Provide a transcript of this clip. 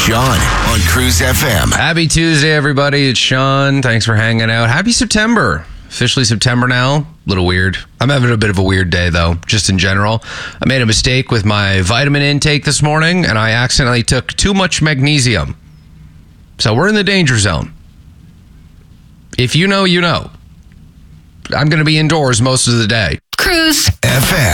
Sean on Cruise FM. Happy Tuesday, everybody. It's Sean. Thanks for hanging out. Happy September. Officially September now. A little weird. I'm having a bit of a weird day, though, just in general. I made a mistake with my vitamin intake this morning, and I accidentally took too much magnesium. So we're in the danger zone. If you know, you know. I'm going to be indoors most of the day. Cruise FM.